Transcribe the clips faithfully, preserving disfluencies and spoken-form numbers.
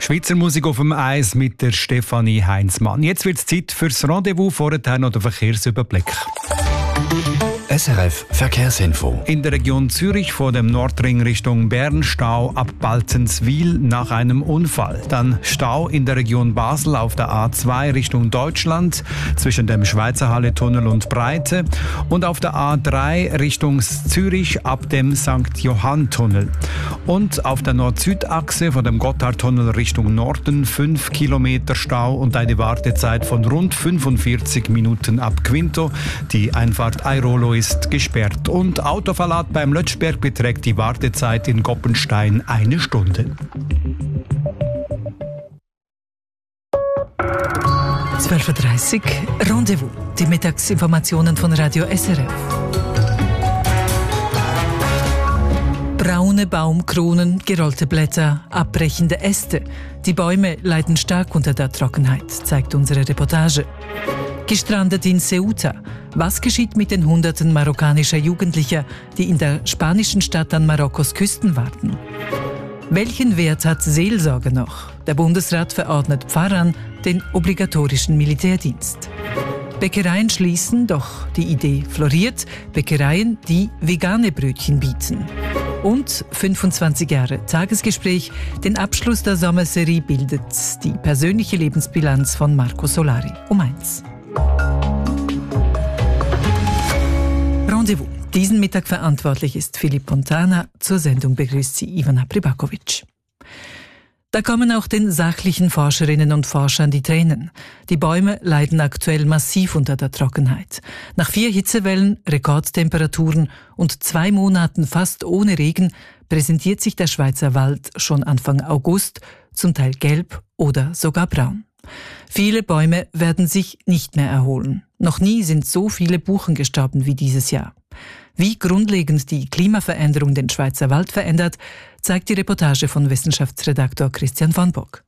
Schweizer Musik auf dem Eis mit der Stefanie Heinzmann. Jetzt wird es Zeit fürs Rendezvous, vorher noch der Verkehrsüberblick. S R F Verkehrsinfo. In der Region Zürich vor dem Nordring Richtung Bern Stau ab Balzenswil nach einem Unfall. Dann Stau in der Region Basel auf der A zwei Richtung Deutschland zwischen dem Schweizerhalle-Tunnel und Breite und auf der A drei Richtung Zürich ab dem Sankt Johann-Tunnel. Und auf der Nord-Süd-Achse von dem Gotthardtunnel Richtung Norden fünf Kilometer Stau und eine Wartezeit von rund fünfundvierzig Minuten ab Quinto. Die Einfahrt Airolo ist gesperrt und Autoverlad beim Lötschberg beträgt die Wartezeit in Goppenstein eine Stunde. zwölf Uhr dreißig Rendezvous, die Mittagsinformationen von Radio S R F. Braune Baumkronen, gerollte Blätter, abbrechende Äste. Die Bäume leiden stark unter der Trockenheit, zeigt unsere Reportage. Gestrandet in Ceuta. Was geschieht mit den Hunderten marokkanischer Jugendlicher, die in der spanischen Stadt an Marokkos Küsten warten? Welchen Wert hat Seelsorge noch? Der Bundesrat verordnet Pfarrern den obligatorischen Militärdienst. Bäckereien schließen, doch die Idee floriert. Bäckereien, die vegane Brötchen bieten. Und fünfundzwanzig Jahre Tagesgespräch. Den Abschluss der Sommerserie bildet die persönliche Lebensbilanz von Marco Solari. Um eins. Rendezvous. Diesen Mittag verantwortlich ist Philipp Pontana. Zur Sendung begrüßt sie Ivana Pribakovic. Da kommen auch den sachlichen Forscherinnen und Forschern die Tränen. Die Bäume leiden aktuell massiv unter der Trockenheit. Nach vier Hitzewellen, Rekordtemperaturen und zwei Monaten fast ohne Regen präsentiert sich der Schweizer Wald schon Anfang August, zum Teil gelb oder sogar braun. Viele Bäume werden sich nicht mehr erholen. Noch nie sind so viele Buchen gestorben wie dieses Jahr. Wie grundlegend die Klimaveränderung den Schweizer Wald verändert, zeigt die Reportage von Wissenschaftsredaktor Christian von Bock.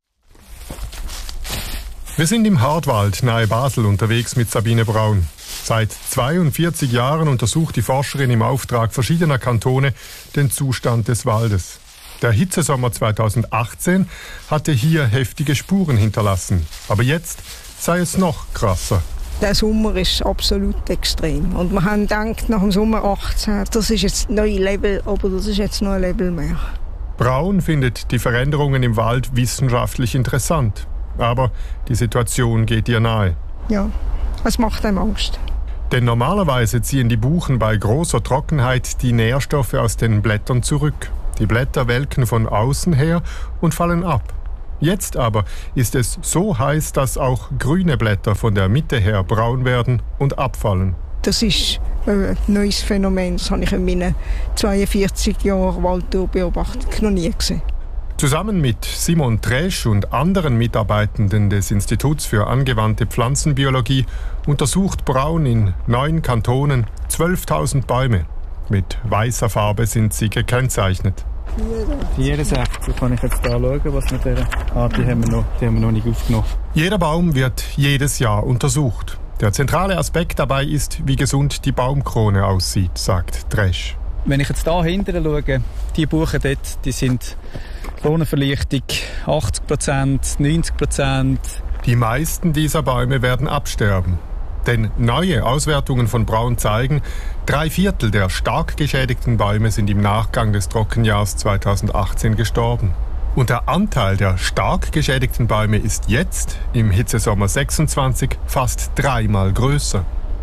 Wir sind im Hartwald nahe Basel unterwegs mit Sabine Braun. Seit zweiundvierzig Jahren untersucht die Forscherin im Auftrag verschiedener Kantone den Zustand des Waldes. Der Hitzesommer zweitausendachtzehn hatte hier heftige Spuren hinterlassen. Aber jetzt sei es noch krasser. Der Sommer ist absolut extrem. Und wir haben gedacht, nach dem Sommer achtzehn, das ist jetzt ein neues Level, aber das ist jetzt noch ein Level mehr. Braun findet die Veränderungen im Wald wissenschaftlich interessant. Aber die Situation geht ihr nahe. Ja, es macht einem Angst. Denn normalerweise ziehen die Buchen bei großer Trockenheit die Nährstoffe aus den Blättern zurück. Die Blätter welken von außen her und fallen ab. Jetzt aber ist es so heiß, dass auch grüne Blätter von der Mitte her braun werden und abfallen. Das ist ein neues Phänomen. Das habe ich in meinen zweiundvierzig Jahren Waldtour beobachtet noch nie gesehen. Zusammen mit Simon Tresch und anderen Mitarbeitenden des Instituts für angewandte Pflanzenbiologie untersucht Braun in neun Kantonen zwölftausend Bäume. Mit weißer Farbe sind sie gekennzeichnet. vierundsechzig kann ich jetzt da schauen, was mit der ah, die haben wir noch, die haben wir noch nicht aufgenommen. Jeder Baum wird jedes Jahr untersucht. Der zentrale Aspekt dabei ist, wie gesund die Baumkrone aussieht, sagt Tresch. Wenn ich jetzt da hinten schaue, die Buchen dort, die sind Kronenverlichtung achtzig Prozent, neunzig Prozent. Die meisten dieser Bäume werden absterben. Denn neue Auswertungen von Braun zeigen, drei Viertel der stark geschädigten Bäume sind im Nachgang des Trockenjahrs zweitausendachtzehn gestorben. Und der Anteil der stark geschädigten Bäume ist jetzt, im Hitzesommer sechsundzwanzig, fast dreimal größer.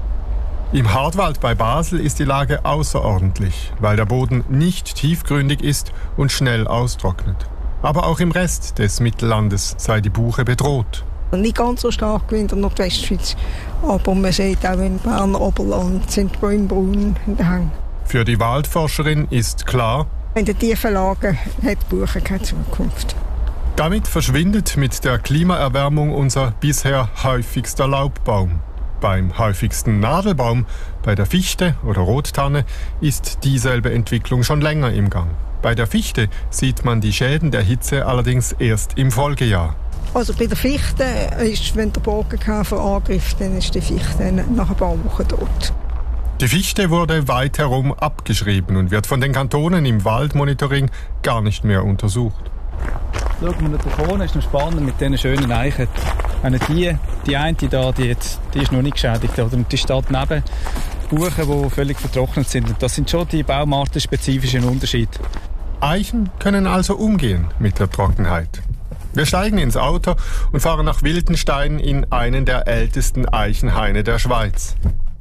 Im Hartwald bei Basel ist die Lage außerordentlich, weil der Boden nicht tiefgründig ist und schnell austrocknet. Aber auch im Rest des Mittellandes sei die Buche bedroht. Nicht ganz so stark wie in der Nordwestschweiz, aber man sieht auch im Berner Oberland sind die Bäume braun in den Hängen. Für die Waldforscherin ist klar, in den tiefen Lagen hat die Buche keine Zukunft. Damit verschwindet mit der Klimaerwärmung unser bisher häufigster Laubbaum. Beim häufigsten Nadelbaum, bei der Fichte oder Rottanne, ist dieselbe Entwicklung schon länger im Gang. Bei der Fichte sieht man die Schäden der Hitze allerdings erst im Folgejahr. Also bei der Fichte ist, wenn der Borkenkäfer angreift, dann ist die Fichte nach ein paar Wochen tot. Die Fichte wurde weit herum abgeschrieben und wird von den Kantonen im Waldmonitoring gar nicht mehr untersucht. Schauen wir nach vorne, ist noch spannend mit diesen schönen Eichen. Eine die, die eine da, die, jetzt, die ist noch nicht geschädigt. Oder? Und die steht neben Buchen, die völlig vertrocknet sind. Und das sind schon die baumartenspezifischen Unterschiede. Eichen können also umgehen mit der Trockenheit. Wir steigen ins Auto und fahren nach Wildenstein in einen der ältesten Eichenhaine der Schweiz.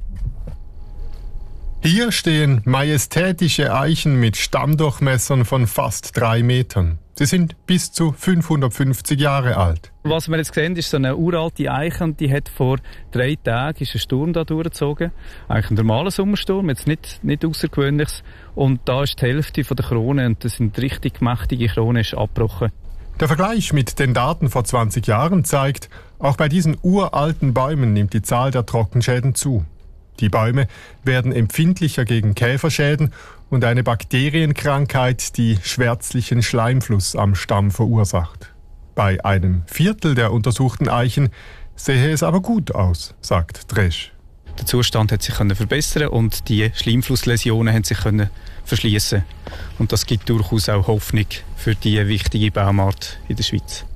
Hier stehen majestätische Eichen mit Stammdurchmessern von fast drei Metern. Sie sind bis zu fünfhundertfünfzig Jahre alt. Was wir jetzt sehen, ist so eine uralte Eiche und die hat vor drei Tagen ist ein Sturm da durchgezogen. Eigentlich ein normaler Sommersturm, jetzt nicht, nicht außergewöhnliches. Und da ist die Hälfte von der Krone und das sind richtig mächtige Kronen, ist abgebrochen. Der Vergleich mit den Daten vor zwanzig Jahren zeigt, auch bei diesen uralten Bäumen nimmt die Zahl der Trockenschäden zu. Die Bäume werden empfindlicher gegen Käferschäden und eine Bakterienkrankheit, die schwärzlichen Schleimfluss am Stamm verursacht. Bei einem Viertel der untersuchten Eichen sehe es aber gut aus, sagt Dresch. Der Zustand hat sich verbessern und die Schleimflussläsionen haben sich verschließen. Und das gibt durchaus auch Hoffnung für diese wichtige Baumart in der Schweiz.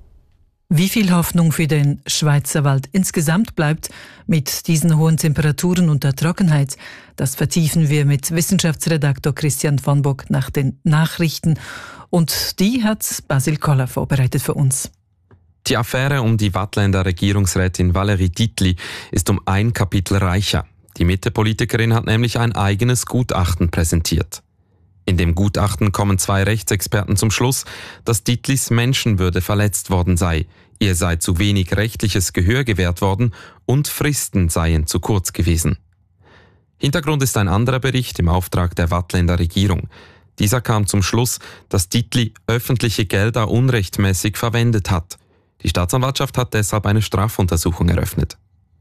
Wie viel Hoffnung für den Schweizer Wald insgesamt bleibt mit diesen hohen Temperaturen und der Trockenheit, das vertiefen wir mit Wissenschaftsredaktor Christian von Bock nach den Nachrichten. Und die hat Basil Koller vorbereitet für uns. Die Affäre um die Waadtländer Regierungsrätin Valérie Dietli ist um ein Kapitel reicher. Die Mitte-Politikerin hat nämlich ein eigenes Gutachten präsentiert. In dem Gutachten kommen zwei Rechtsexperten zum Schluss, dass Dietlis Menschenwürde verletzt worden sei, ihr sei zu wenig rechtliches Gehör gewährt worden und Fristen seien zu kurz gewesen. Hintergrund ist ein anderer Bericht im Auftrag der Waadtländer Regierung. Dieser kam zum Schluss, dass Dietli öffentliche Gelder unrechtmäßig verwendet hat. Die Staatsanwaltschaft hat deshalb eine Strafuntersuchung eröffnet.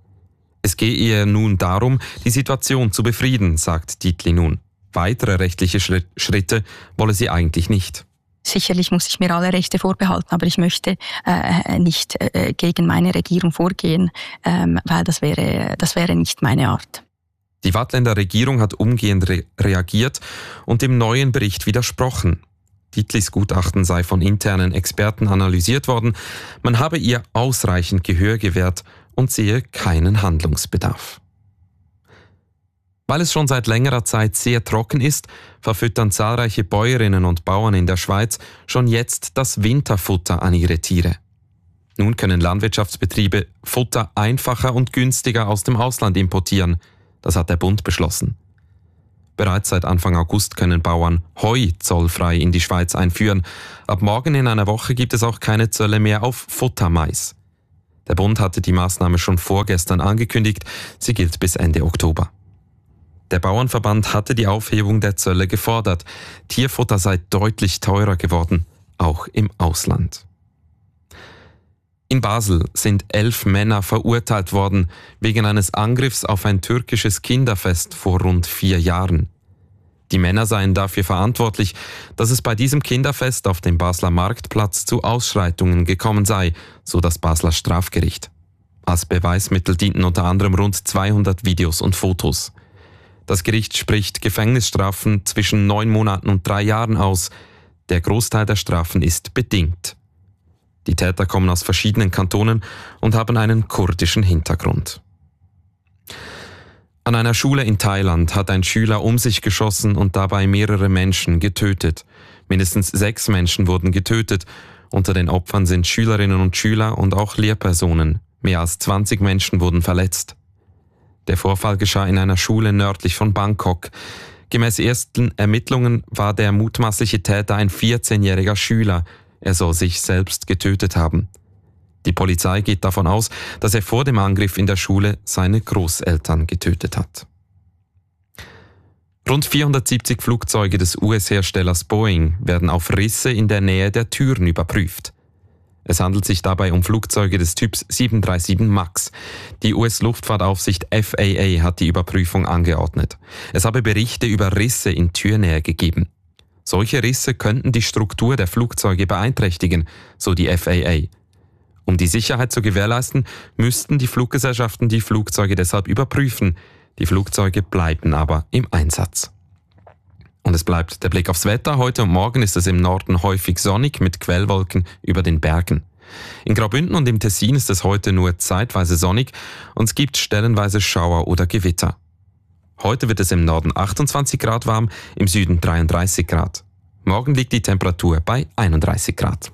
Es gehe ihr nun darum, die Situation zu befrieden, sagt Dietli nun. Weitere rechtliche Schritte wolle sie eigentlich nicht. Sicherlich muss ich mir alle Rechte vorbehalten, aber ich möchte äh, nicht äh, gegen meine Regierung vorgehen, ähm, weil das wäre, das wäre nicht meine Art. Die Waadtländer Regierung hat umgehend re- reagiert und dem neuen Bericht widersprochen. Dietlis Gutachten sei von internen Experten analysiert worden, man habe ihr ausreichend Gehör gewährt und sehe keinen Handlungsbedarf. Weil es schon seit längerer Zeit sehr trocken ist, verfüttern zahlreiche Bäuerinnen und Bauern in der Schweiz schon jetzt das Winterfutter an ihre Tiere. Nun können Landwirtschaftsbetriebe Futter einfacher und günstiger aus dem Ausland importieren. Das hat der Bund beschlossen. Bereits seit Anfang August können Bauern Heu zollfrei in die Schweiz einführen. Ab morgen in einer Woche gibt es auch keine Zölle mehr auf Futtermais. Der Bund hatte die Maßnahme schon vorgestern angekündigt. Sie gilt bis Ende Oktober. Der Bauernverband hatte die Aufhebung der Zölle gefordert. Tierfutter sei deutlich teurer geworden, auch im Ausland. In Basel sind elf Männer verurteilt worden wegen eines Angriffs auf ein türkisches Kinderfest vor rund vier Jahren. Die Männer seien dafür verantwortlich, dass es bei diesem Kinderfest auf dem Basler Marktplatz zu Ausschreitungen gekommen sei, so das Basler Strafgericht. Als Beweismittel dienten unter anderem rund zweihundert Videos und Fotos. Das Gericht spricht Gefängnisstrafen zwischen neun Monaten und drei Jahren aus. Der Großteil der Strafen ist bedingt. Die Täter kommen aus verschiedenen Kantonen und haben einen kurdischen Hintergrund. An einer Schule in Thailand hat ein Schüler um sich geschossen und dabei mehrere Menschen getötet. Mindestens sechs Menschen wurden getötet. Unter den Opfern sind Schülerinnen und Schüler und auch Lehrpersonen. Mehr als zwanzig Menschen wurden verletzt. Der Vorfall geschah in einer Schule nördlich von Bangkok. Gemäß ersten Ermittlungen war der mutmaßliche Täter ein vierzehnjähriger Schüler. Er soll sich selbst getötet haben. Die Polizei geht davon aus, dass er vor dem Angriff in der Schule seine Großeltern getötet hat. Rund vierhundertsiebzig Flugzeuge des U S-Herstellers Boeing werden auf Risse in der Nähe der Türen überprüft. Es handelt sich dabei um Flugzeuge des Typs sieben drei sieben MAX. Die U S-Luftfahrtaufsicht F A A hat die Überprüfung angeordnet. Es habe Berichte über Risse in Türnähe gegeben. Solche Risse könnten die Struktur der Flugzeuge beeinträchtigen, so die F A A. Um die Sicherheit zu gewährleisten, müssten die Fluggesellschaften die Flugzeuge deshalb überprüfen. Die Flugzeuge bleiben aber im Einsatz. Und es bleibt der Blick aufs Wetter. Heute und morgen ist es im Norden häufig sonnig mit Quellwolken über den Bergen. In Graubünden und im Tessin ist es heute nur zeitweise sonnig und es gibt stellenweise Schauer oder Gewitter. Heute wird es im Norden achtundzwanzig Grad warm, im Süden dreiunddreißig Grad. Morgen liegt die Temperatur bei einunddreißig Grad.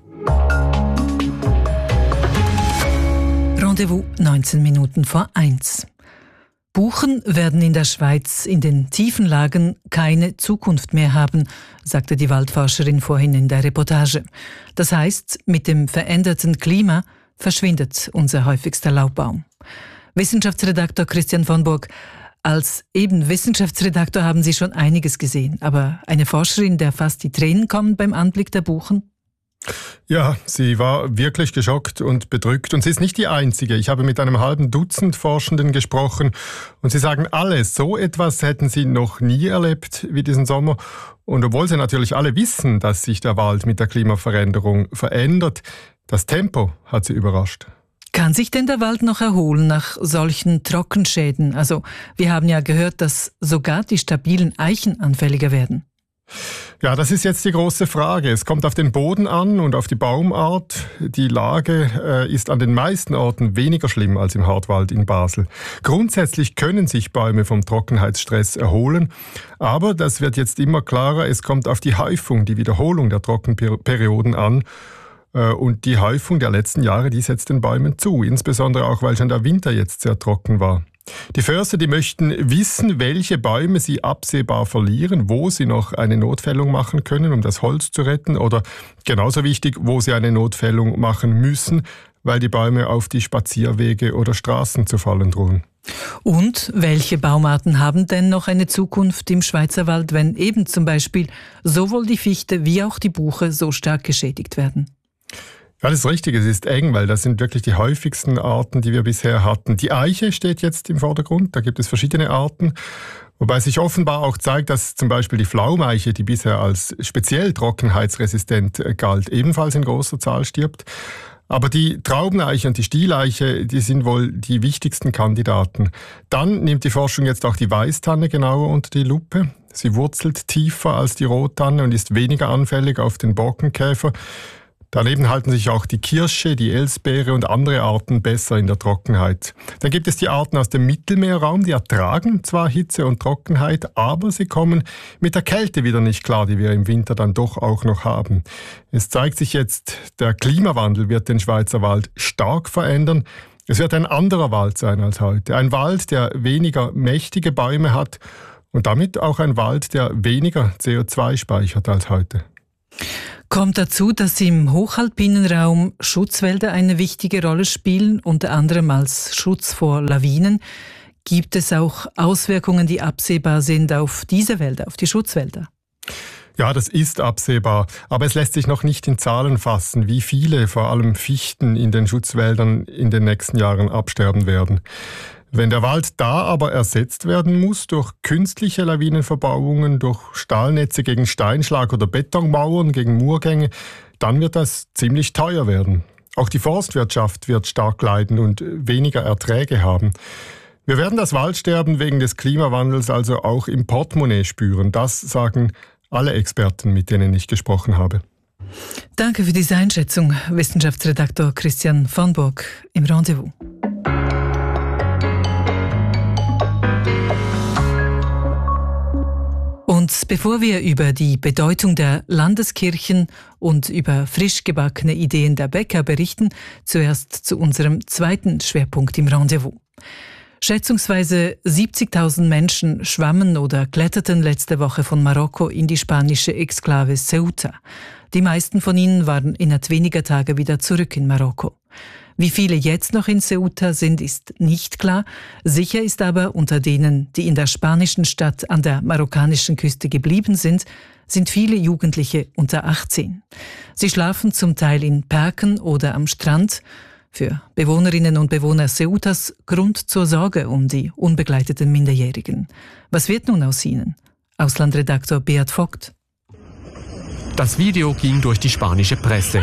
Rendezvous neunzehn Minuten vor eins. Buchen werden in der Schweiz in den tiefen Lagen keine Zukunft mehr haben, sagte die Waldforscherin vorhin in der Reportage. Das heißt, mit dem veränderten Klima verschwindet unser häufigster Laubbaum. Wissenschaftsredaktor Christian von Burg, als eben Wissenschaftsredaktor haben Sie schon einiges gesehen, aber eine Forscherin, der fast die Tränen kommen beim Anblick der Buchen? Ja, sie war wirklich geschockt und bedrückt. Und sie ist nicht die Einzige. Ich habe mit einem halben Dutzend Forschenden gesprochen und sie sagen alle, so etwas hätten sie noch nie erlebt wie diesen Sommer. Und obwohl sie natürlich alle wissen, dass sich der Wald mit der Klimaveränderung verändert, das Tempo hat sie überrascht. Kann sich denn der Wald noch erholen nach solchen Trockenschäden? Also, wir haben ja gehört, dass sogar die stabilen Eichen anfälliger werden. Ja, das ist jetzt die große Frage. Es kommt auf den Boden an und auf die Baumart. Die Lage äh, ist an den meisten Orten weniger schlimm als im Hartwald in Basel. Grundsätzlich können sich Bäume vom Trockenheitsstress erholen, aber das wird jetzt immer klarer. Es kommt auf die Häufung, die Wiederholung der Trockenperioden an. Äh, und die Häufung der letzten Jahre, die setzt den Bäumen zu, insbesondere auch, weil schon der Winter jetzt sehr trocken war. Die Förster, die möchten wissen, welche Bäume sie absehbar verlieren, wo sie noch eine Notfällung machen können, um das Holz zu retten, oder genauso wichtig, wo sie eine Notfällung machen müssen, weil die Bäume auf die Spazierwege oder Straßen zu fallen drohen. Und welche Baumarten haben denn noch eine Zukunft im Schweizer Wald, wenn eben zum Beispiel sowohl die Fichte wie auch die Buche so stark geschädigt werden? Ja, das ist richtig. Es ist eng, weil das sind wirklich die häufigsten Arten, die wir bisher hatten. Die Eiche steht jetzt im Vordergrund. Da gibt es verschiedene Arten. Wobei sich offenbar auch zeigt, dass zum Beispiel die Pflaumeiche, die bisher als speziell trockenheitsresistent galt, ebenfalls in großer Zahl stirbt. Aber die Traubeneiche und die Stieleiche, die sind wohl die wichtigsten Kandidaten. Dann nimmt die Forschung jetzt auch die Weißtanne genauer unter die Lupe. Sie wurzelt tiefer als die Rottanne und ist weniger anfällig auf den Borkenkäfer. Daneben halten sich auch die Kirsche, die Elsbeere und andere Arten besser in der Trockenheit. Dann gibt es die Arten aus dem Mittelmeerraum, die ertragen zwar Hitze und Trockenheit, aber sie kommen mit der Kälte wieder nicht klar, die wir im Winter dann doch auch noch haben. Es zeigt sich jetzt, der Klimawandel wird den Schweizer Wald stark verändern. Es wird ein anderer Wald sein als heute. Ein Wald, der weniger mächtige Bäume hat und damit auch ein Wald, der weniger C O zwei speichert als heute. Kommt dazu, dass im hochalpinen Raum Schutzwälder eine wichtige Rolle spielen, unter anderem als Schutz vor Lawinen. Gibt es auch Auswirkungen, die absehbar sind auf diese Wälder, auf die Schutzwälder? Ja, das ist absehbar, aber es lässt sich noch nicht in Zahlen fassen, wie viele, vor allem Fichten, in den Schutzwäldern in den nächsten Jahren absterben werden. Wenn der Wald da aber ersetzt werden muss durch künstliche Lawinenverbauungen, durch Stahlnetze gegen Steinschlag oder Betonmauern gegen Murgänge, dann wird das ziemlich teuer werden. Auch die Forstwirtschaft wird stark leiden und weniger Erträge haben. Wir werden das Waldsterben wegen des Klimawandels also auch im Portemonnaie spüren. Das sagen alle Experten, mit denen ich gesprochen habe. Danke für diese Einschätzung, Wissenschaftsredaktor Christian von Burg im Rendezvous. Und bevor wir über die Bedeutung der Landeskirchen und über frisch gebackene Ideen der Bäcker berichten, zuerst zu unserem zweiten Schwerpunkt im Rendezvous. Schätzungsweise siebzigtausend Menschen schwammen oder kletterten letzte Woche von Marokko in die spanische Exklave Ceuta. Die meisten von ihnen waren innerhalb weniger Tage wieder zurück in Marokko. Wie viele jetzt noch in Ceuta sind, ist nicht klar. Sicher ist aber, unter denen, die in der spanischen Stadt an der marokkanischen Küste geblieben sind, sind viele Jugendliche unter achtzehn. Sie schlafen zum Teil in Parken oder am Strand. Für Bewohnerinnen und Bewohner Ceutas Grund zur Sorge um die unbegleiteten Minderjährigen. Was wird nun aus ihnen? Auslandredaktor Beat Vogt. Das Video ging durch die spanische Presse.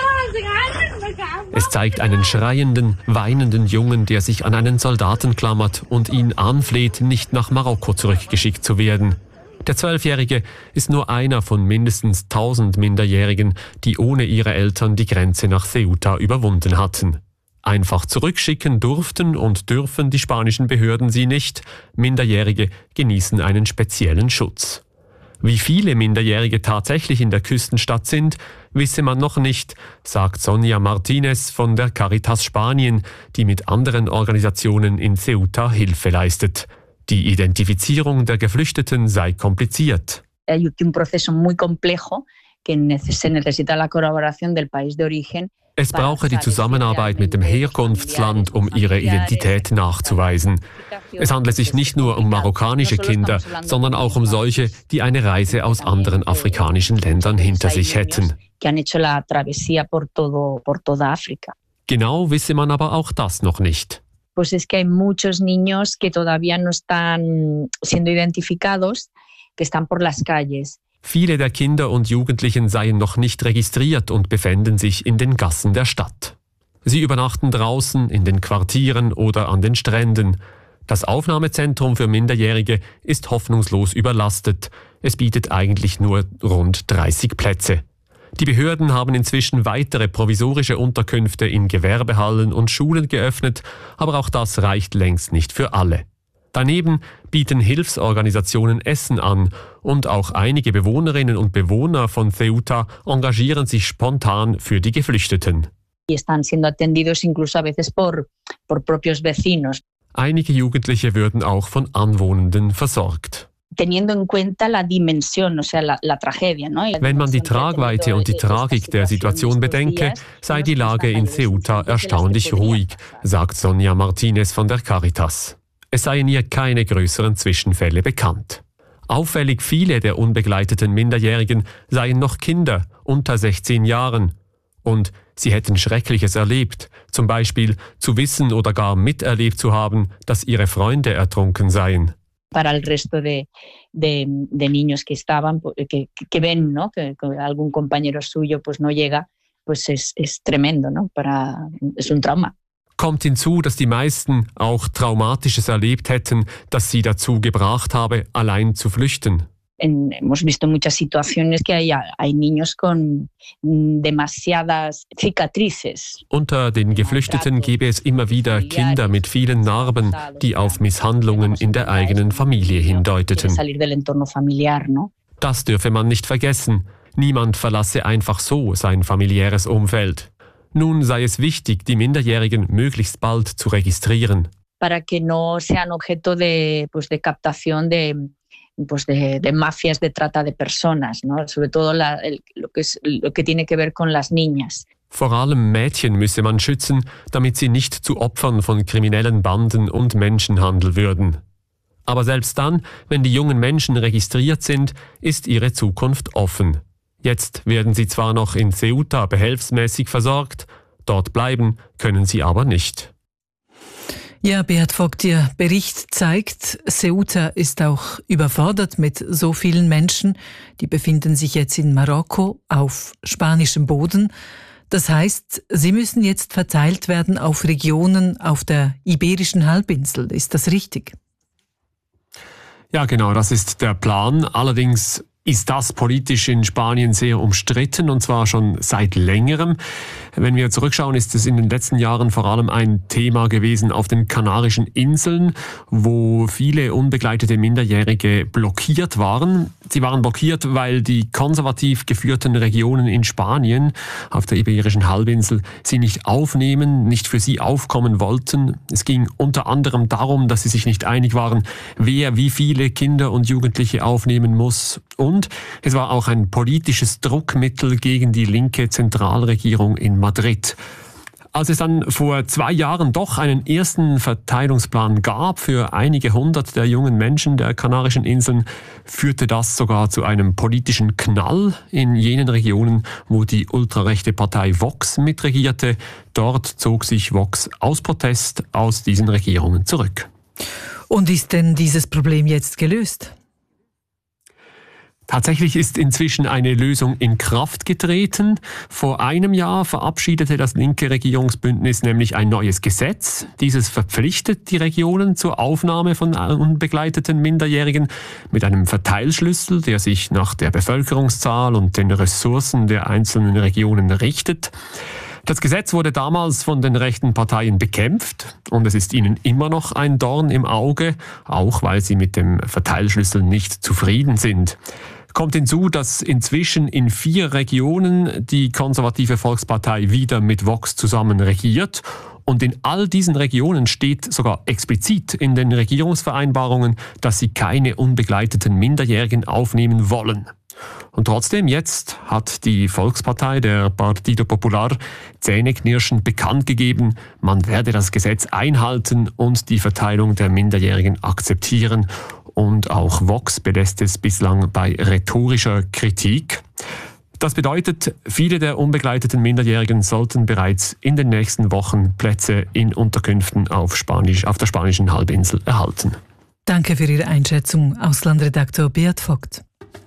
Es zeigt einen schreienden, weinenden Jungen, der sich an einen Soldaten klammert und ihn anfleht, nicht nach Marokko zurückgeschickt zu werden. Der Zwölfjährige ist nur einer von mindestens tausend Minderjährigen, die ohne ihre Eltern die Grenze nach Ceuta überwunden hatten. Einfach zurückschicken durften und dürfen die spanischen Behörden sie nicht. Minderjährige genießen einen speziellen Schutz. Wie viele Minderjährige tatsächlich in der Küstenstadt sind, wisse man noch nicht, sagt Sonia Martinez von der Caritas Spanien, die mit anderen Organisationen in Ceuta Hilfe leistet. Die Identifizierung der Geflüchteten sei kompliziert. Hay un proceso muy complejo que se necesita la colaboración del país de origen. Es brauche die Zusammenarbeit mit dem Herkunftsland, um ihre Identität nachzuweisen. Es handle sich nicht nur um marokkanische Kinder, sondern auch um solche, die eine Reise aus anderen afrikanischen Ländern hinter sich hätten. Genau wisse man aber auch das noch nicht. Pues es que hay muchos niños que todavía no están siendo identificados, que están por las calles. Viele der Kinder und Jugendlichen seien noch nicht registriert und befänden sich in den Gassen der Stadt. Sie übernachten draußen, in den Quartieren oder an den Stränden. Das Aufnahmezentrum für Minderjährige ist hoffnungslos überlastet. Es bietet eigentlich nur rund dreißig Plätze. Die Behörden haben inzwischen weitere provisorische Unterkünfte in Gewerbehallen und Schulen geöffnet, aber auch das reicht längst nicht für alle. Daneben bieten Hilfsorganisationen Essen an und auch einige Bewohnerinnen und Bewohner von Ceuta engagieren sich spontan für die Geflüchteten. Einige Jugendliche würden auch von Anwohnenden versorgt. Wenn man die Tragweite und die Tragik der Situation bedenke, sei die Lage in Ceuta erstaunlich ruhig, sagt Sonia Martinez von der Caritas. Es seien ihr keine größeren Zwischenfälle bekannt. Auffällig viele der unbegleiteten Minderjährigen seien noch Kinder unter sechzehn Jahren. Und sie hätten Schreckliches erlebt, zum Beispiel zu wissen oder gar miterlebt zu haben, dass ihre Freunde ertrunken seien. Para el resto de, de, de niños que estaban, que, que ven, ¿no? que, que algún compañero suyo pues no llega, pues es, es tremendo, ¿no? Para, es un trauma. Kommt hinzu, dass die meisten auch Traumatisches erlebt hätten, das sie dazu gebracht habe, allein zu flüchten. En, hemos visto muchas situaciones que hay, hay niños con demasiadas cicatrices. Unter den Geflüchteten gebe es immer wieder Kinder mit vielen Narben, die auf Misshandlungen in der eigenen Familie hindeuteten. Das dürfe man nicht vergessen. Niemand verlasse einfach so sein familiäres Umfeld. Nun sei es wichtig, die Minderjährigen möglichst bald zu registrieren. Para que no sean objeto de, pues de captación de, pues de, de mafias de trata de personas, ¿no? Sobre todo la, el, lo, que es, lo que tiene que ver con las niñas. Vor allem Mädchen müsse man schützen, damit sie nicht zu Opfern von kriminellen Banden und Menschenhandel würden. Aber selbst dann, wenn die jungen Menschen registriert sind, ist ihre Zukunft offen. Jetzt werden sie zwar noch in Ceuta behelfsmäßig versorgt, dort bleiben können sie aber nicht. Ja, Beat Vogt, Ihr Bericht zeigt, Ceuta ist auch überfordert mit so vielen Menschen. Die befinden sich jetzt in Marokko auf spanischem Boden. Das heißt, sie müssen jetzt verteilt werden auf Regionen auf der Iberischen Halbinsel. Ist das richtig? Ja, genau, das ist der Plan. Allerdings ist das politisch in Spanien sehr umstritten, und zwar schon seit längerem. Wenn wir zurückschauen, ist es in den letzten Jahren vor allem ein Thema gewesen auf den Kanarischen Inseln, wo viele unbegleitete Minderjährige blockiert waren. Sie waren blockiert, weil die konservativ geführten Regionen in Spanien auf der Iberischen Halbinsel sie nicht aufnehmen, nicht für sie aufkommen wollten. Es ging unter anderem darum, dass sie sich nicht einig waren, wer wie viele Kinder und Jugendliche aufnehmen muss. Und es war auch ein politisches Druckmittel gegen die linke Zentralregierung in Madrid. Als es dann vor zwei Jahren doch einen ersten Verteilungsplan gab für einige hundert der jungen Menschen der Kanarischen Inseln, führte das sogar zu einem politischen Knall in jenen Regionen, wo die ultrarechte Partei Vox mitregierte. Dort zog sich Vox aus Protest aus diesen Regierungen zurück. Und ist denn dieses Problem jetzt gelöst? Tatsächlich ist inzwischen eine Lösung in Kraft getreten. Vor einem Jahr verabschiedete das linke Regierungsbündnis nämlich ein neues Gesetz. Dieses verpflichtet die Regionen zur Aufnahme von unbegleiteten Minderjährigen mit einem Verteilschlüssel, der sich nach der Bevölkerungszahl und den Ressourcen der einzelnen Regionen richtet. Das Gesetz wurde damals von den rechten Parteien bekämpft und es ist ihnen immer noch ein Dorn im Auge, auch weil sie mit dem Verteilschlüssel nicht zufrieden sind. Kommt hinzu, dass inzwischen in vier Regionen die konservative Volkspartei wieder mit Vox zusammen regiert. Und in all diesen Regionen steht sogar explizit in den Regierungsvereinbarungen, dass sie keine unbegleiteten Minderjährigen aufnehmen wollen. Und trotzdem, jetzt hat die Volkspartei, der Partido Popular, zähneknirschend bekannt gegeben, man werde das Gesetz einhalten und die Verteilung der Minderjährigen akzeptieren. Und auch Vox belässt es bislang bei rhetorischer Kritik. Das bedeutet, viele der unbegleiteten Minderjährigen sollten bereits in den nächsten Wochen Plätze in Unterkünften auf, Spanisch, auf der spanischen Halbinsel erhalten. Danke für Ihre Einschätzung, Auslandredaktor Beat Vogt.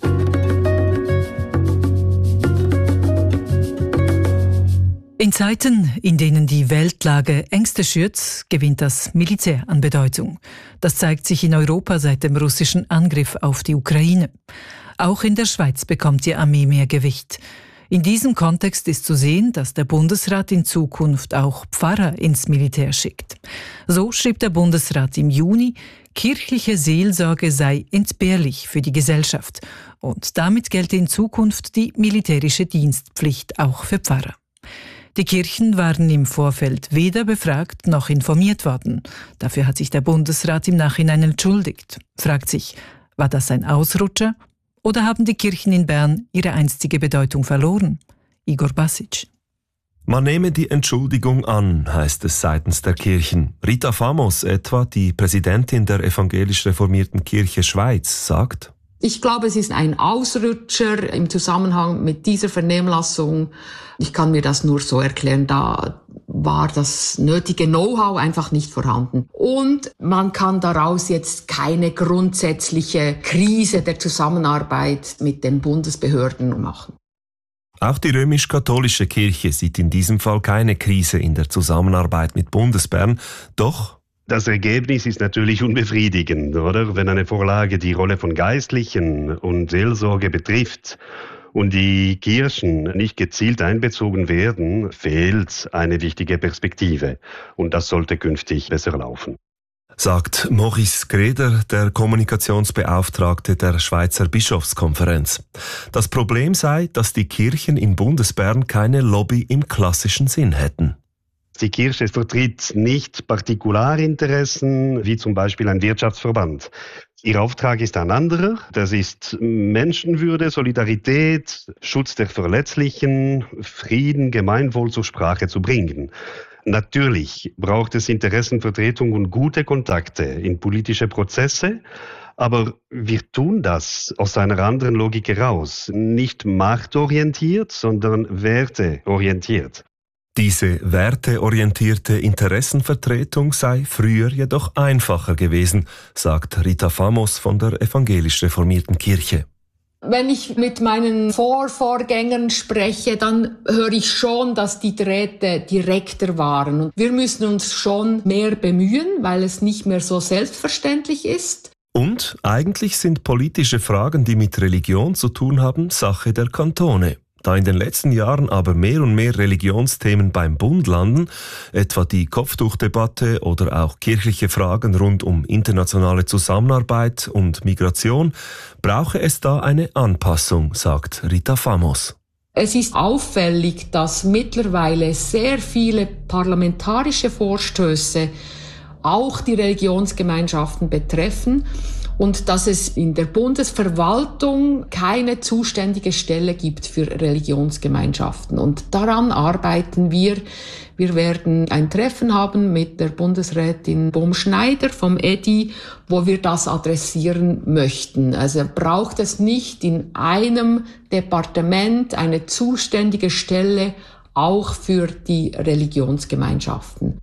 In Zeiten, in denen die Weltlage Ängste schürt, gewinnt das Militär an Bedeutung. Das zeigt sich in Europa seit dem russischen Angriff auf die Ukraine. Auch in der Schweiz bekommt die Armee mehr Gewicht. In diesem Kontext ist zu sehen, dass der Bundesrat in Zukunft auch Pfarrer ins Militär schickt. So schrieb der Bundesrat im Juni, kirchliche Seelsorge sei entbehrlich für die Gesellschaft und damit gelte in Zukunft die militärische Dienstpflicht auch für Pfarrer. Die Kirchen waren im Vorfeld weder befragt noch informiert worden. Dafür hat sich der Bundesrat im Nachhinein entschuldigt. Fragt sich, war das ein Ausrutscher? Oder haben die Kirchen in Bern ihre einstige Bedeutung verloren? Igor Basic. Man nehme die Entschuldigung an, heißt es seitens der Kirchen. Rita Famos etwa, die Präsidentin der evangelisch reformierten Kirche Schweiz, sagt: Ich glaube, es ist ein Ausrutscher im Zusammenhang mit dieser Vernehmlassung. Ich kann mir das nur so erklären, da war das nötige Know-how einfach nicht vorhanden. Und man kann daraus jetzt keine grundsätzliche Krise der Zusammenarbeit mit den Bundesbehörden machen. Auch die römisch-katholische Kirche sieht in diesem Fall keine Krise in der Zusammenarbeit mit Bundesbern, doch das Ergebnis ist natürlich unbefriedigend, oder? Wenn eine Vorlage die Rolle von Geistlichen und Seelsorge betrifft und die Kirchen nicht gezielt einbezogen werden, fehlt eine wichtige Perspektive. Und das sollte künftig besser laufen. Sagt Maurice Greder, der Kommunikationsbeauftragte der Schweizer Bischofskonferenz. Das Problem sei, dass die Kirchen in Bundesbern keine Lobby im klassischen Sinn hätten. Die Kirche vertritt nicht Partikularinteressen, wie zum Beispiel ein Wirtschaftsverband. Ihr Auftrag ist ein anderer. Das ist Menschenwürde, Solidarität, Schutz der Verletzlichen, Frieden, Gemeinwohl zur Sprache zu bringen. Natürlich braucht es Interessenvertretung und gute Kontakte in politische Prozesse, aber wir tun das aus einer anderen Logik heraus. Nicht machtorientiert, sondern werteorientiert. Diese werteorientierte Interessenvertretung sei früher jedoch einfacher gewesen, sagt Rita Famos von der evangelisch reformierten Kirche. Wenn ich mit meinen Vorvorgängern spreche, dann höre ich schon, dass die Drähte direkter waren. Und wir müssen uns schon mehr bemühen, weil es nicht mehr so selbstverständlich ist. Und eigentlich sind politische Fragen, die mit Religion zu tun haben, Sache der Kantone. Da in den letzten Jahren aber mehr und mehr Religionsthemen beim Bund landen, etwa die Kopftuchdebatte oder auch kirchliche Fragen rund um internationale Zusammenarbeit und Migration, brauche es da eine Anpassung, sagt Rita Famos. Es ist auffällig, dass mittlerweile sehr viele parlamentarische Vorstöße auch die Religionsgemeinschaften betreffen und dass es in der Bundesverwaltung keine zuständige Stelle gibt für Religionsgemeinschaften. Und daran arbeiten wir. Wir werden ein Treffen haben mit der Bundesrätin Bohm-Schneider vom E D I, wo wir das adressieren möchten. Also braucht es nicht in einem Departement eine zuständige Stelle auch für die Religionsgemeinschaften.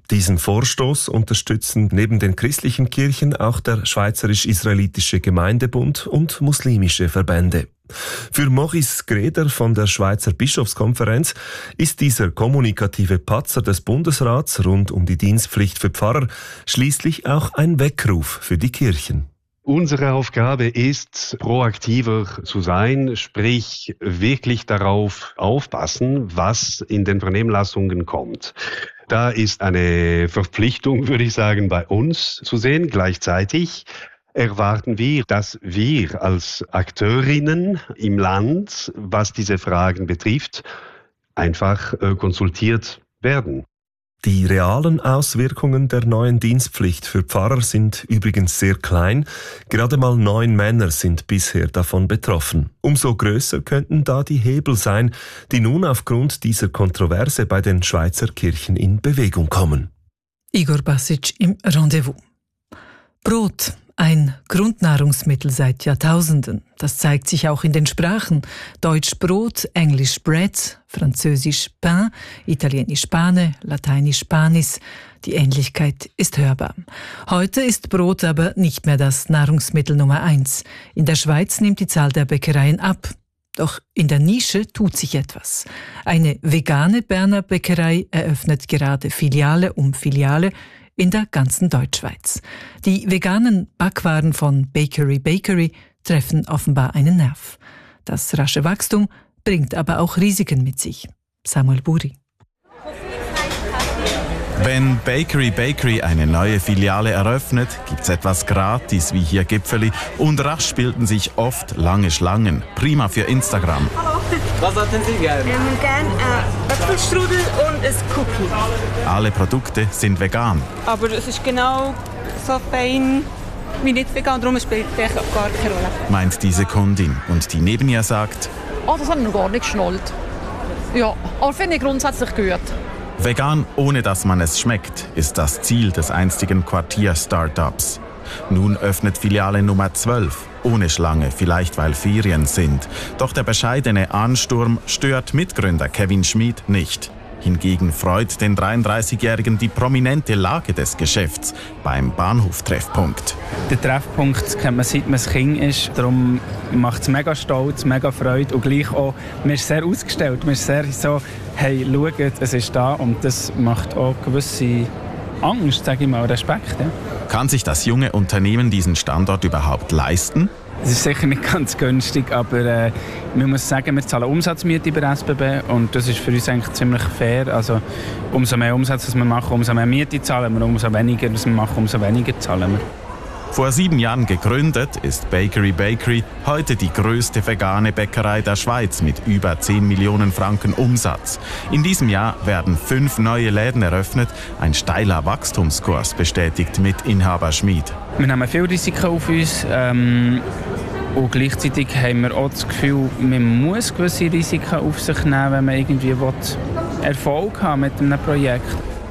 Diesen Vorstoß unterstützen neben den christlichen Kirchen auch der Schweizerisch-Israelitische Gemeindebund und muslimische Verbände. Für Maurice Greder von der Schweizer Bischofskonferenz ist dieser kommunikative Patzer des Bundesrats rund um die Dienstpflicht für Pfarrer schließlich auch ein Weckruf für die Kirchen. Unsere Aufgabe ist, proaktiver zu sein, sprich wirklich darauf aufpassen, was in den Vernehmlassungen kommt. Da ist eine Verpflichtung, würde ich sagen, bei uns zu sehen. Gleichzeitig erwarten wir, dass wir als Akteurinnen im Land, was diese Fragen betrifft, einfach äh, konsultiert werden. Die realen Auswirkungen der neuen Dienstpflicht für Pfarrer sind übrigens sehr klein. Gerade mal neun Männer sind bisher davon betroffen. Umso größer könnten da die Hebel sein, die nun aufgrund dieser Kontroverse bei den Schweizer Kirchen in Bewegung kommen. Igor Basic im Rendezvous. Brot. Ein Grundnahrungsmittel seit Jahrtausenden. Das zeigt sich auch in den Sprachen. Deutsch Brot, Englisch Bread, Französisch Pain, Italienisch Pane, Lateinisch Panis. Die Ähnlichkeit ist hörbar. Heute ist Brot aber nicht mehr das Nahrungsmittel Nummer eins. In der Schweiz nimmt die Zahl der Bäckereien ab. Doch in der Nische tut sich etwas. Eine vegane Berner Bäckerei eröffnet gerade Filiale um Filiale in der ganzen Deutschschweiz. Die veganen Backwaren von Bakery Bakery treffen offenbar einen Nerv. Das rasche Wachstum bringt aber auch Risiken mit sich. Samuel Buri. Wenn Bakery Bakery eine neue Filiale eröffnet, gibt's etwas gratis, wie hier Gipfeli, und rasch bilden sich oft lange Schlangen. Prima für Instagram. Hallo. Was hatten Sie gerne? Wir haben gerne äh, Äpfelstrudel und ein Cookie. Alle Produkte sind vegan. Aber es ist genau so fein wie nicht vegan, darum spielt es gar keine Rolle. Meint diese Kundin. Und die neben ihr sagt: Oh, das hat noch gar nicht geschnallt. Ja, aber finde ich grundsätzlich gut. Vegan, ohne dass man es schmeckt, ist das Ziel des einstigen Quartier-Startups. Nun öffnet Filiale Nummer zwölf, ohne Schlange, vielleicht weil Ferien sind. Doch der bescheidene Ansturm stört Mitgründer Kevin Schmid nicht. Hingegen freut den dreiunddreißigjährigen die prominente Lage des Geschäfts beim Bahnhof-Treffpunkt. Der Treffpunkt kennt man, seit man ein Kind ist. Darum macht es mega stolz, mega Freude und gleich auch, man ist sehr ausgestellt. Man ist sehr so, hey, schaut, es ist da, und das macht auch gewisse Angst, sage ich mal, Respekt. Ja. Kann sich das junge Unternehmen diesen Standort überhaupt leisten? Es ist sicher nicht ganz günstig, aber äh, man muss sagen, wir zahlen Umsatzmiete bei S B B und das ist für uns eigentlich ziemlich fair. Also umso mehr Umsatz wir machen, umso mehr Miete zahlen wir, umso weniger wir machen, umso weniger zahlen wir. Vor sieben Jahren gegründet, ist Bakery Bakery heute die größte vegane Bäckerei der Schweiz mit über zehn Millionen Franken Umsatz. In diesem Jahr werden fünf neue Läden eröffnet. Ein steiler Wachstumskurs, bestätigt Mitinhaber Schmid. Wir nehmen viel Risiken auf uns ähm, und gleichzeitig haben wir auch das Gefühl, man muss gewisse Risiken auf sich nehmen, wenn man irgendwie Erfolg haben mit einem Projekt.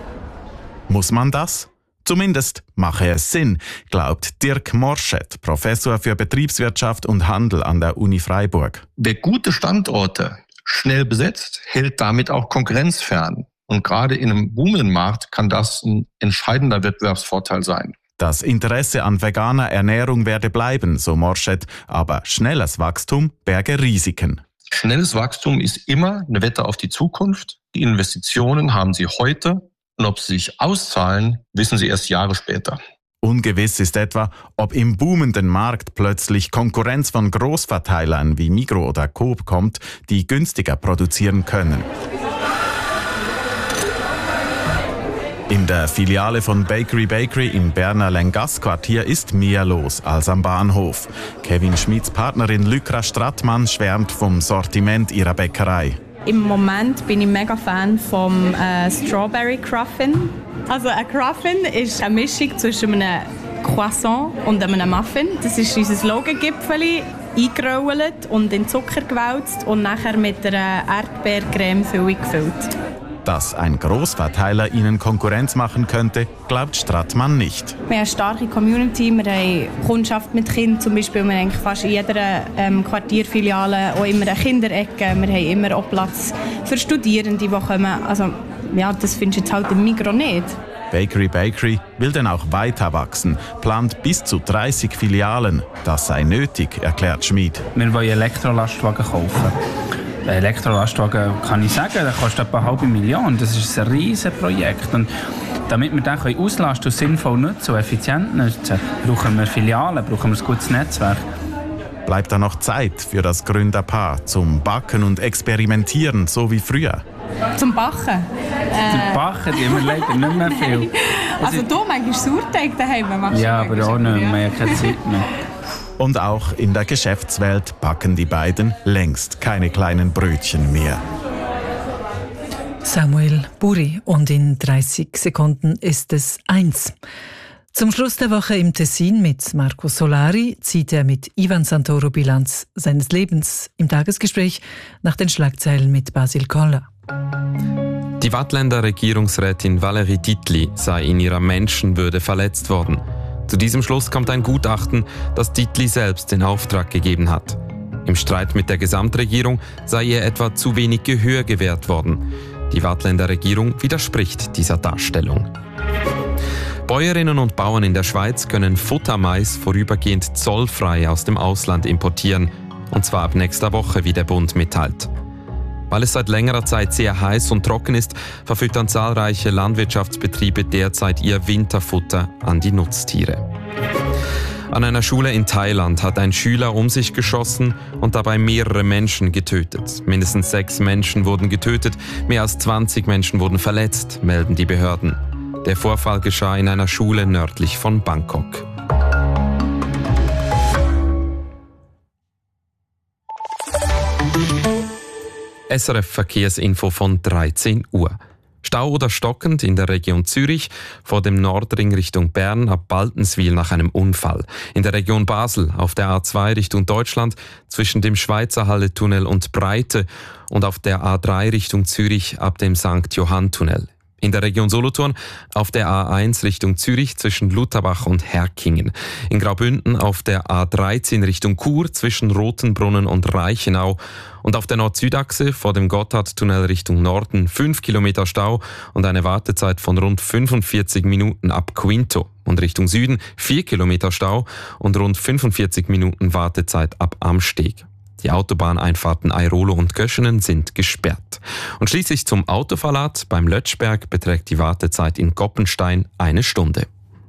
Muss man das? Zumindest mache es Sinn, glaubt Dirk Morschett, Professor für Betriebswirtschaft und Handel an der Uni Freiburg. Wer gute Standorte schnell besetzt, hält damit auch Konkurrenz fern. Und gerade in einem boomenden Markt kann das ein entscheidender Wettbewerbsvorteil sein. Das Interesse an veganer Ernährung werde bleiben, so Morschett, aber schnelles Wachstum berge Risiken. Schnelles Wachstum ist immer eine Wette auf die Zukunft. Die Investitionen haben Sie heute. Und ob sie sich auszahlen, wissen sie erst Jahre später. Ungewiss ist etwa, ob im boomenden Markt plötzlich Konkurrenz von Großverteilern wie Migros oder Coop kommt, die günstiger produzieren können. In der Filiale von Bakery Bakery im Berner Lengasse-Quartier ist mehr los als am Bahnhof. Kevin Schmids Partnerin Lykra Strattmann schwärmt vom Sortiment ihrer Bäckerei. Im Moment bin ich mega Fan vom äh, Strawberry Cruffin. Also ein Cruffin ist eine Mischung zwischen einem Croissant und einem Muffin. Das ist unser Logo-Gipfeli, eingerollt und in Zucker gewälzt und nachher mit einer Erdbeercreme-Füllung gefüllt. Dass ein Großverteiler ihnen Konkurrenz machen könnte, glaubt Strattmann nicht. Wir haben eine starke Community, wir haben Kundschaft mit Kindern, zum Beispiel. Wir haben fast in jeder ähm, Quartierfiliale auch immer eine Kinderecke. Wir haben immer auch Platz für Studierende, die kommen. Also, ja, das findest du jetzt halt im Migros nicht. Bakery Bakery will dann auch weiter wachsen, plant bis zu dreißig Filialen. Das sei nötig, erklärt Schmid. Wir wollen Elektrolastwagen kaufen. Ein Elektrolastwagen, kann ich sagen, der kostet etwa eine halbe Million. Das ist ein riesiges Projekt. Und damit wir den auslasten und sinnvoll nutzen und effizient nutzen, brauchen wir Filialen, brauchen wir ein gutes Netzwerk. Bleibt da noch Zeit für das Gründerpaar zum Backen und Experimentieren, so wie früher? Zum Backen? Äh. Zum Backen tun wir leider nicht mehr viel. Also du manchmal Sauerteig daheim machst. Ja, aber auch nicht mehr, ja. Keine Zeit mehr. Und auch in der Geschäftswelt backen die beiden längst keine kleinen Brötchen mehr. Samuel Buri, und in dreißig Sekunden ist es eins. Zum Schluss der Woche im Tessin mit Marco Solari zieht er mit Ivan Santoro Bilanz seines Lebens im Tagesgespräch nach den Schlagzeilen mit Basil Koller. Die Waadtländer Regierungsrätin Valérie Dietli sei in ihrer Menschenwürde verletzt worden. Zu diesem Schluss kommt ein Gutachten, das Dietli selbst in Auftrag gegeben hat. Im Streit mit der Gesamtregierung sei ihr etwa zu wenig Gehör gewährt worden. Die Waadtländer Regierung widerspricht dieser Darstellung. Bäuerinnen und Bauern in der Schweiz können Futtermais vorübergehend zollfrei aus dem Ausland importieren, und zwar ab nächster Woche, wie der Bund mitteilt. Weil es seit längerer Zeit sehr heiß und trocken ist, verfüttern zahlreiche Landwirtschaftsbetriebe derzeit ihr Winterfutter an die Nutztiere. An einer Schule in Thailand hat ein Schüler um sich geschossen und dabei mehrere Menschen getötet. Mindestens sechs Menschen wurden getötet, mehr als zwanzig Menschen wurden verletzt, melden die Behörden. Der Vorfall geschah in einer Schule nördlich von Bangkok. S R F Verkehrsinfo von dreizehn Uhr. Stau oder stockend in der Region Zürich, vor dem Nordring Richtung Bern ab Baltenswil nach einem Unfall. In der Region Basel auf der A zwei Richtung Deutschland zwischen dem Schweizer Halle-Tunnel und Breite und auf der A drei Richtung Zürich ab dem Sankt Johann-Tunnel. In der Region Solothurn auf der A eins Richtung Zürich zwischen Lutherbach und Herkingen. In Graubünden auf der A dreizehn Richtung Chur zwischen Rotenbrunnen und Reichenau. Und auf der Nord-Süd-Achse vor dem Gotthardtunnel Richtung Norden fünf Kilometer Stau und eine Wartezeit von rund fünfundvierzig Minuten ab Quinto. Und Richtung Süden vier Kilometer Stau und rund fünfundvierzig Minuten Wartezeit ab Amsteg. Die Autobahneinfahrten Airolo und Göschenen sind gesperrt. Und schließlich zum Autoverlad. Beim Lötschberg beträgt die Wartezeit in Goppenstein eine Stunde.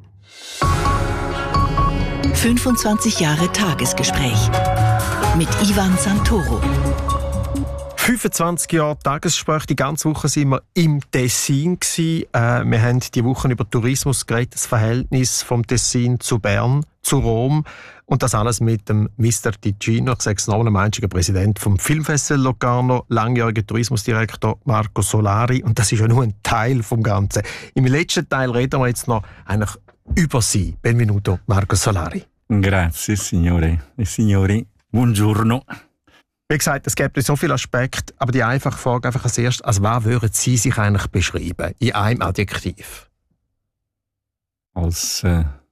fünfundzwanzig Jahre Tagesgespräch mit Ivan Santoro. fünfundzwanzig Jahre Tagesgespräch. Die ganze Woche sind wir im Tessin gewesen. Äh, wir haben die Woche über Tourismus geredet, das Verhältnis vom Tessin zu Bern, zu Rom. Und das alles mit dem Mister Ticino, ich sage es noch einmal, einziger Präsident vom Filmfestival Locarno, langjähriger Tourismusdirektor Marco Solari. Und das ist ja nur ein Teil vom Ganzen. Im letzten Teil reden wir jetzt noch eigentlich über Sie. Benvenuto, Marco Solari. Grazie, signore e signori. Buongiorno. Wie gesagt, es gibt so viele Aspekte, aber die einfache Frage einfach als erstes, als was würden Sie sich eigentlich beschreiben, in einem Adjektiv? Als äh,